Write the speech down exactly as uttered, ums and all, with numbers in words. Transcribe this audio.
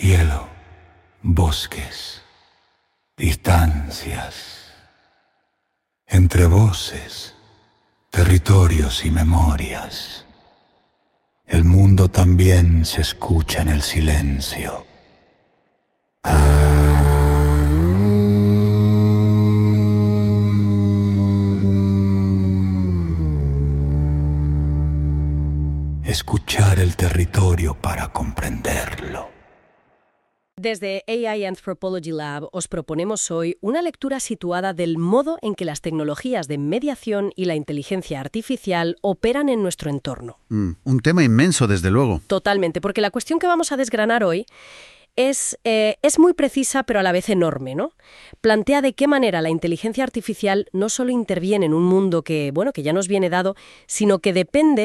cielo, bosques, distancias, entre voces, territorios y memorias. El mundo también se escucha en el silencio. Escuchar el territorio para comprenderlo. Desde A I Anthropology Lab os proponemos hoy una lectura situada del modo en que las tecnologías de mediación y la inteligencia artificial operan en nuestro entorno. Mm, un tema inmenso, desde luego. Totalmente, porque la cuestión que vamos a desgranar hoy es, eh, es muy precisa, pero a la vez enorme, ¿no? Plantea de qué manera la inteligencia artificial no solo interviene en un mundo que, bueno, que ya nos viene dado, sino que depende